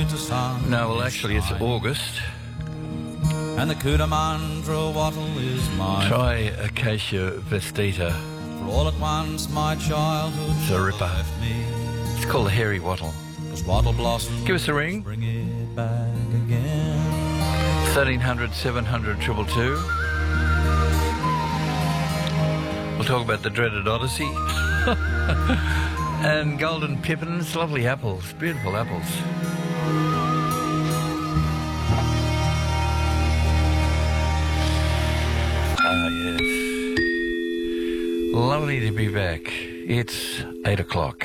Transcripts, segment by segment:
winter sun. No, well, actually, it's August. And the Cootamundra wattle is mine. Try Acacia vestita. For all at once my childhood It's a ripper. left me. It's called the hairy wattle. 'Cause wattle blossoms Give us a ring. bring it back again. 1300 700 222. We'll talk about the dreaded Odyssey. And golden pippins, lovely apples, beautiful apples. Ah, yes. Lovely to be back. It's 8 o'clock.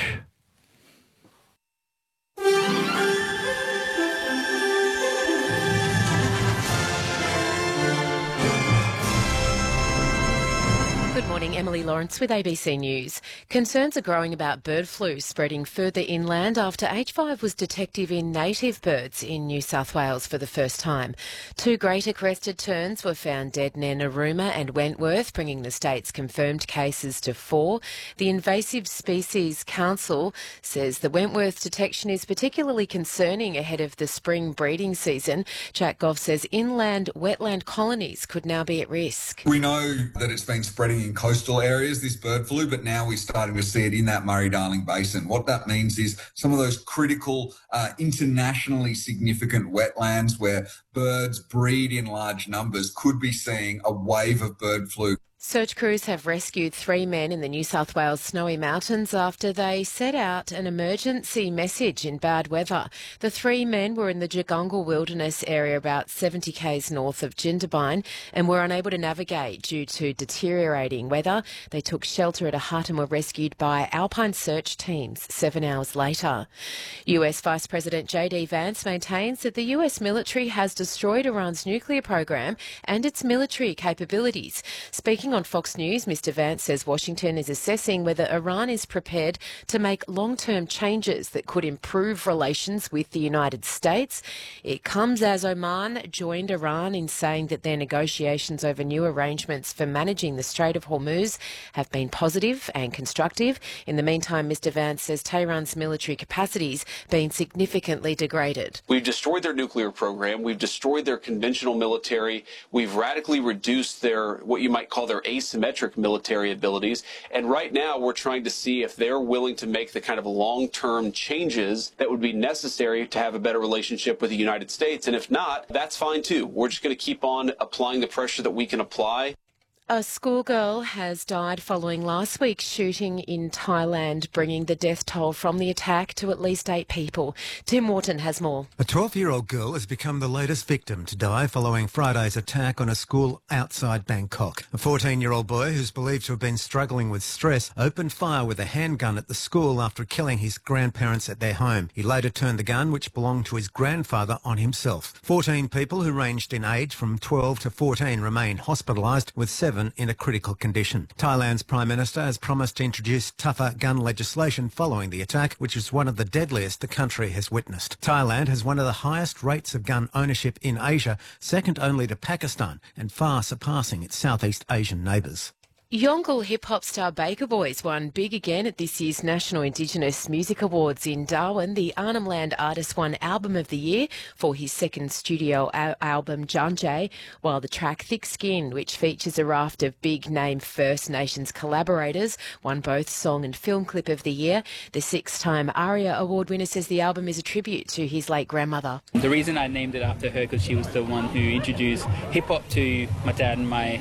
Good morning, Emily Lawrence with ABC News. Concerns are growing about bird flu spreading further inland after H5 was detected in native birds in New South Wales for the first time. 2 greater crested terns were found dead near Narooma and Wentworth, bringing the state's confirmed cases to 4. The Invasive Species Council says the Wentworth detection is particularly concerning ahead of the spring breeding season. Jack Goff says inland wetland colonies could now be at risk. We know that it's been spreading in coastal areas, this bird flu, but now we're starting to see it in that Murray-Darling Basin. What that means is some of those critical, internationally significant wetlands where birds breed in large numbers could be seeing a wave of bird flu. Search crews have rescued 3 men in the New South Wales Snowy Mountains after they set out an emergency message in bad weather. The 3 men were in the Jagungal Wilderness area about 70 k's north of Jindabyne and were unable to navigate due to deteriorating weather. They took shelter at a hut and were rescued by Alpine search teams 7 hours later. US Vice President J.D. Vance maintains that the US military has destroyed Iran's nuclear program and its military capabilities. Speaking on Fox News, Mr. Vance says Washington is assessing whether Iran is prepared to make long-term changes that could improve relations with the United States. It comes as Oman joined Iran in saying that their negotiations over new arrangements for managing the Strait of Hormuz have been positive and constructive. In the meantime, Mr. Vance says Tehran's military capacities been significantly degraded. We've destroyed their nuclear program. We've destroyed their conventional military. We've radically reduced their, what you might call their asymmetric military abilities. And right now we're trying to see if they're willing to make the kind of long-term changes that would be necessary to have a better relationship with the United States. And if not, that's fine too. We're just going to keep on applying the pressure that we can apply. A schoolgirl has died following last week's shooting in Thailand, bringing the death toll from the attack to at least 8 people. Tim Wharton has more. A 12-year-old girl has become the latest victim to die following Friday's attack on a school outside Bangkok. A 14-year-old boy who's believed to have been struggling with stress opened fire with a handgun at the school after killing his grandparents at their home. He later turned the gun, which belonged to his grandfather, on himself. 14 people who ranged in age from 12 to 14 remain hospitalised, with 7 in a critical condition. Thailand's Prime Minister has promised to introduce tougher gun legislation following the attack, which is one of the deadliest the country has witnessed. Thailand has one of the highest rates of gun ownership in Asia, second only to Pakistan, and far surpassing its Southeast Asian neighbours. Yongle hip-hop star Baker Boys won big again at this year's National Indigenous Music Awards in Darwin. The Arnhem Land artist won Album of the Year for his second studio album, Janjay, while the track Thick Skin, which features a raft of big-name First Nations collaborators, won both Song and Film Clip of the Year. The 6-time ARIA Award winner says the album is a tribute to his late grandmother. The reason I named it after her because she was the one who introduced hip-hop to my dad and my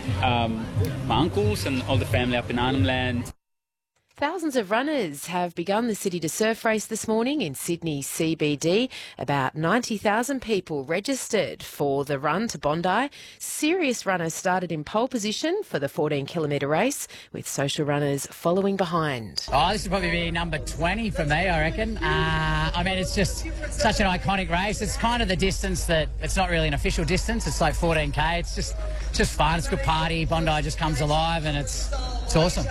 uncles and all the family up in Arnhem Land. Thousands of runners have begun the City to Surf race this morning in Sydney CBD. About 90,000 people registered for the run to Bondi. Serious runners started in pole position for the 14-kilometre race, with social runners following behind. Oh, this will probably be number 20 for me, I reckon. I mean, it's just such an iconic race. It's kind of the distance that it's not really an official distance. It's like 14K. It's just fun. It's a good party. Bondi just comes alive and it's awesome.